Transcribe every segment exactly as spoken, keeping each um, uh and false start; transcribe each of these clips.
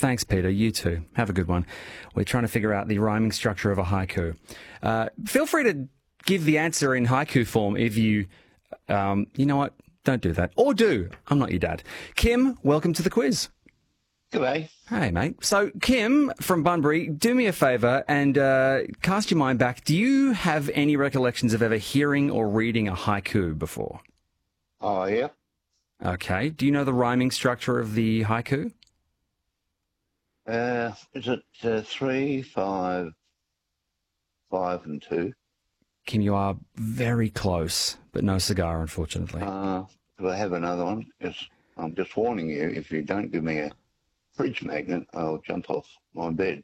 Thanks, Peter. You too. Have a good one. We're trying to figure out the rhyming structure of a haiku. Uh, feel free to give the answer in haiku form if you, um, you know what? Don't do that. Or do. I'm not your dad. Kim, welcome to the quiz. G'day. Hey, mate. So, Kim from Bunbury, do me a favour and uh, cast your mind back. Do you have any recollections of ever hearing or reading a haiku before? Oh, yeah. Okay. Do you know the rhyming structure of the haiku? Uh, is it uh, three, five, five, and two? Kim, you are very close, but no cigar, unfortunately. Uh, do I have another one? Because I'm just warning you, if you don't give me a fridge magnet, I'll jump off my bed.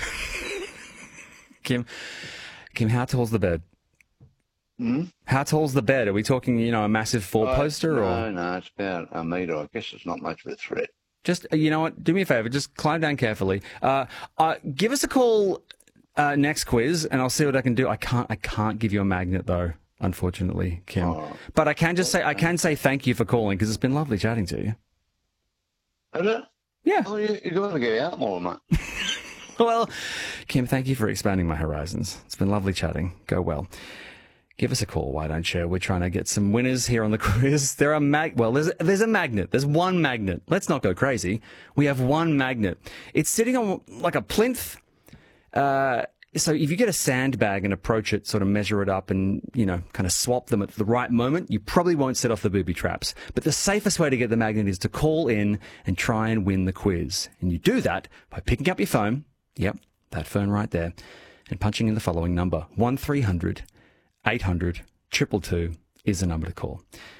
Kim, Kim, how tall's the bed? Hmm? How tall's the bed? Are we talking, you know, a massive four-poster? Oh, or no, no, it's about a metre. I guess it's not much of a threat. Just, you know what, do me a favour, just climb down carefully. Uh, uh, give us a call uh, next quiz, and I'll see what I can do. I can't, I can't give you a magnet, though, unfortunately, Kim. Oh. But I can just say, I can say thank you for calling, because it's been lovely chatting to you. Is it? Yeah. Oh, you, you've got to get out more, mate. Well, Kim, thank you for expanding my horizons. It's been lovely chatting. Go well. Give us a call, why don't you? We're trying to get some winners here on the quiz. There are mag, well, there's, there's a magnet. There's one magnet. Let's not go crazy. We have one magnet. It's sitting on like a plinth. Uh, so if you get a sandbag and approach it, sort of measure it up and, you know, kind of swap them at the right moment, you probably won't set off the booby traps. But the safest way to get the magnet is to call in and try and win the quiz. And you do that by picking up your phone. Yep, that phone right there. And punching in the following number, one three hundred eight hundred two two two is the number to call.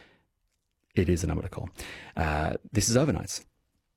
It is a number to call. Uh, this is Overnights.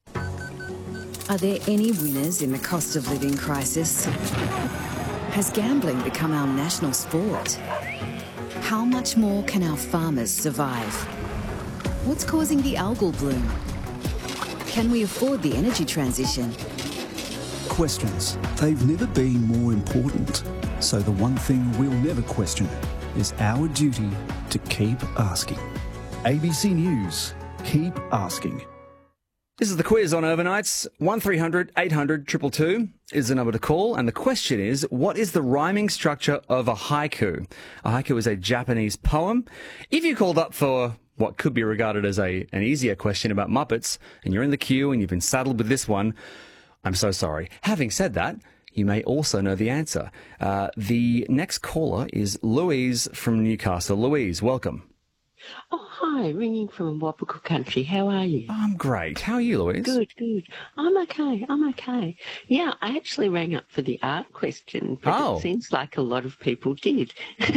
Are there any winners in the cost of living crisis? Has gambling become our national sport? How much more can our farmers survive? What's causing the algal bloom? Can we afford the energy transition? Questions. They've never been more important. So the one thing we'll never question is our duty to keep asking. A B C News. Keep asking. This is the quiz on Overnights. one three hundred eight hundred two two two is the number to call. And the question is, what is the rhyming structure of a haiku? A haiku is a Japanese poem. If you called up for what could be regarded as a an easier question about Muppets, and you're in the queue and you've been saddled with this one, I'm so sorry. Having said that, you may also know the answer. Uh, the next caller is Louise from Newcastle. Louise, welcome. Oh, hi, ringing from Wapaku country. How are you? I'm great. How are you, Louise? Good, good. I'm okay, I'm okay. Yeah, I actually rang up for the art question, but Oh. it seems like a lot of people did.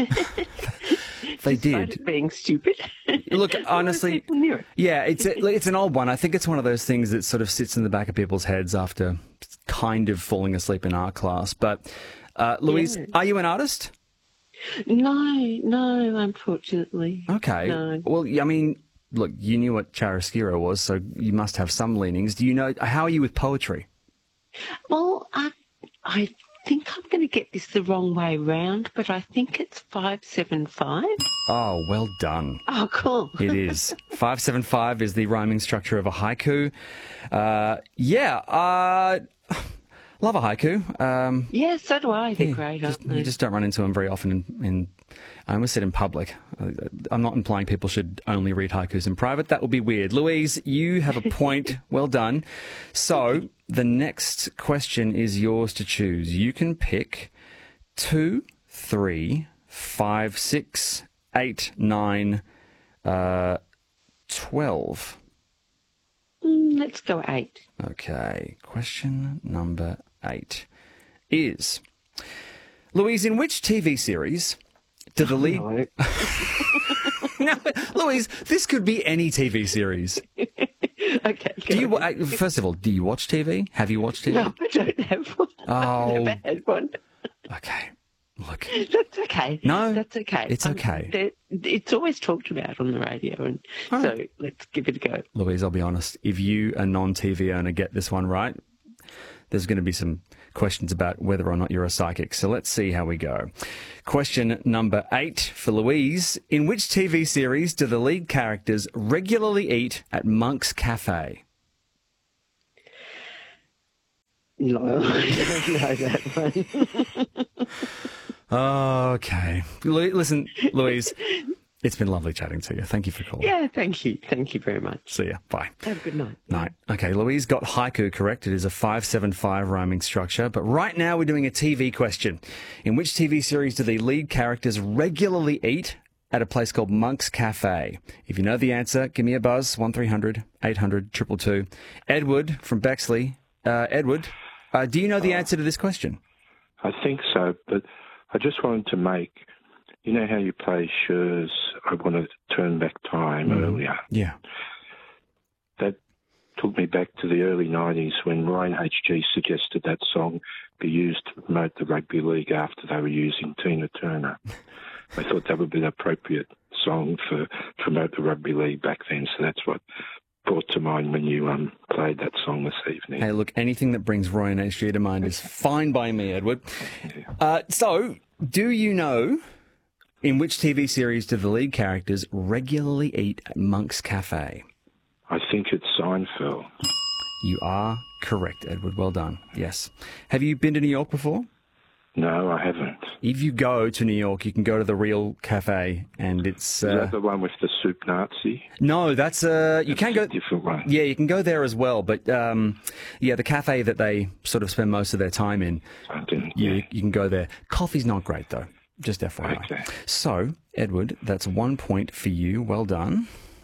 They Despite did. it being stupid. Look, A lot of honestly, people knew it. yeah, it's a, it's an old one. I think it's one of those things that sort of sits in the back of people's heads after kind of falling asleep in art class. But, uh, Louise, Yeah. are you an artist? No, no, unfortunately. Okay. No. Well, I mean, look, you knew what chiaroscuro was, so you must have some leanings. Do you know, how are you with poetry? Well, I, I think I'm going to get this the wrong way round, but I think it's five seven five. Oh, well done. Oh, cool. It is. five seven five is the rhyming structure of a haiku. Uh, yeah, uh, love a haiku. Um, Yeah, so do I. They're yeah, great, just, aren't they? you just don't run into them very often. In, in I almost said in public. Uh, I'm not implying people should only read haikus in private. That would be weird. Louise, you have a point. Well done. So the next question is yours to choose. You can pick two, three, five, six, eight, nine, uh, twelve. Mm, let's go eight. Okay, question number eight is, Louise, in which T V series did the lead... No. No, Louise, this could be any T V series. Okay. Do you, wa- uh, first of all, do you watch T V? Have you watched T V? No, I don't have one. Oh. I've never had one. Okay, look, That's okay. No, that's okay. it's Um, okay. there- it's always talked about on the radio, and All so let's give it a go. Louise, I'll be honest, if you, a non-T V owner, get this one right, there's going to be some questions about whether or not you're a psychic. So let's see how we go. Question number eight for Louise. In which T V series do the lead characters regularly eat at Monk's Cafe? No, I don't know that one. Okay. Lu- Listen, Louise, it's been lovely chatting to you. Thank you for calling. Yeah, thank you. Thank you very much. See ya. Bye. Have a good night. Night. Okay, Louise got haiku correct. It is a five seven five rhyming structure. But right now we're doing a T V question. In which T V series do the lead characters regularly eat at a place called Monk's Cafe? If you know the answer, give me a buzz. one three hundred eight hundred two two two. Edward from Bexley. Uh, Edward, uh, do you know the answer to this question? I think so, but I just wanted to make, you know how you play Scher's I Want to Turn Back Time Mm. earlier? Yeah. That took me back to the early nineties when Ryan H G suggested that song be used to promote the rugby league after they were using Tina Turner. I thought that would be an appropriate song for promote the rugby league back then, so that's what brought to mind when you um, played that song this evening. Hey, look, anything that brings Roy and H G to mind is fine by me, Edward. Uh, so, do you know in which T V series do the lead characters regularly eat at Monk's Cafe? I think it's Seinfeld. You are correct, Edward. Well done. Yes. Have you been to New York before? No, I haven't. If you go to New York, you can go to the Real Cafe, and it's... Uh, Is that the one with the soup Nazi? no, that's... Uh, you can go... A different one. Yeah, you can go there as well, but um, yeah, the cafe that they sort of spend most of their time in, I didn't, you, yeah. you can go there. Coffee's not great, though. Just F Y I. Okay. So, Edward, that's one point for you. Well done.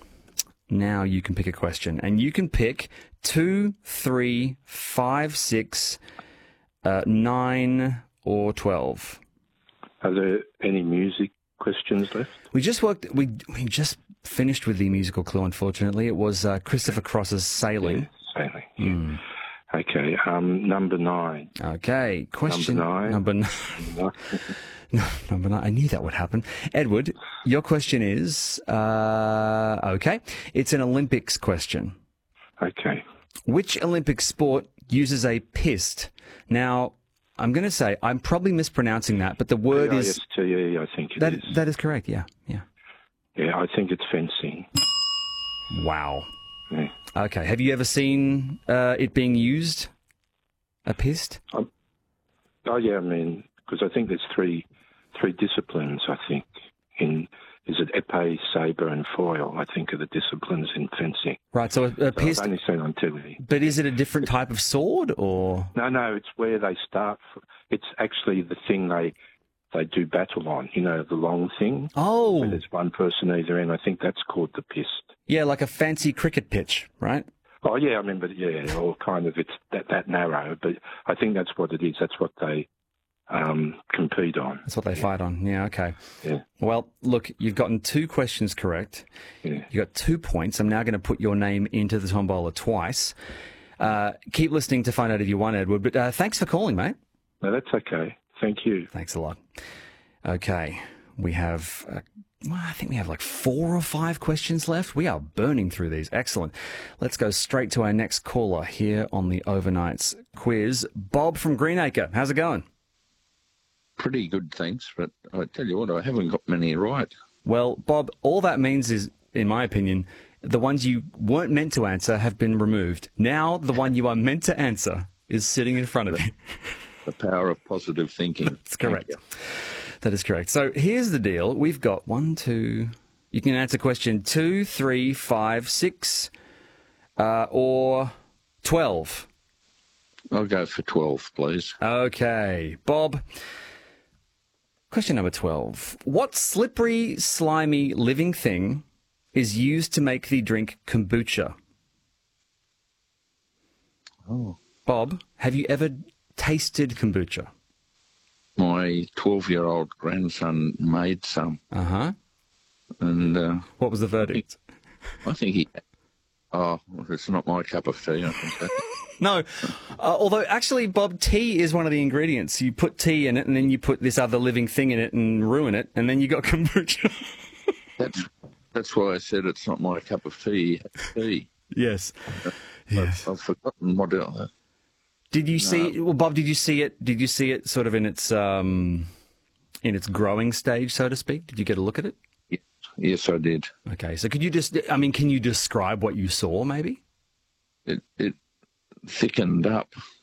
Now you can pick a question, and you can pick two, three, five, six, uh, nine, or twelve. Are there any music questions left? We just worked. We we just finished with the musical clue. Unfortunately, it was uh, Christopher Cross's Sailing. Yeah, sailing. Yeah. Mm. Okay. Um, number nine. Okay. Question Number nine. Number nine. No, number nine. I knew that would happen. Edward, your question is uh, okay. It's an Olympics question. Okay. Which Olympic sport uses a pist? Now, I'm going to say I'm probably mispronouncing that, but the word P I is S T E, I think it that. is. That is correct. Yeah, yeah. Yeah, I think it's fencing. Wow. Yeah. Okay. Have you ever seen uh, it being used? A pist? Um, oh yeah, I mean, because I think there's three three disciplines. I think in is it épée, sabre, and foil? I think are the disciplines in fencing. Right. So a, a So pist. I've only seen on T V. But is it a different type of sword, or? No, no, it's where they start. From. It's actually the thing they they do battle on. You know, the long thing. Oh. Where there's one person either end. I think that's called the pist. Yeah, like a fancy cricket pitch, right? Oh yeah, I remember. Yeah, or kind of it's that that narrow. But I think that's what it is. That's what they um, compete on. That's what they fight on. Yeah. Okay. Yeah. Well, look, you've gotten two questions correct. Yeah. You got two points. I'm now going to put your name into the tombola twice. Uh, keep listening to find out if you won, Edward. But uh, thanks for calling, mate. No, that's okay. Thank you. Thanks a lot. Okay, we have. Uh, well, I think we have like four or five questions left. We are burning through these. Excellent. Let's go straight to our next caller here on the Overnights quiz. Bob from Greenacre. How's it going? Pretty good, thanks. But I tell you what, I haven't got many right. Well, Bob, all that means is, in my opinion, the ones you weren't meant to answer have been removed. Now the one you are meant to answer is sitting in front of you. The power of positive thinking. That's correct. That is correct. So here's the deal. We've got one, two... You can answer question two, three, five, six, uh, or twelve. I'll go for twelve, please. Okay. Bob, question number twelve. What slippery, slimy, living thing is used to make the drink kombucha? Oh. Bob, have you ever tasted kombucha? My twelve-year-old grandson made some, Uh-huh. and uh, What was the verdict? I think he... Oh, well, it's not my cup of tea, I think. No. Uh, although, actually, Bob, tea is one of the ingredients. You put tea in it, and then you put this other living thing in it and ruin it, and then you got kombucha. That's that's why I said it's not my cup of tea. Tea. Yes. Yes. I've, I've forgotten what else. Did you see? Well, Bob, did you see it? Did you see it sort of in its um, in its growing stage, so to speak? Did you get a look at it? Yes, yes, I did. Okay, so could you just? I mean, can you describe what you saw? Maybe. It it thickened up.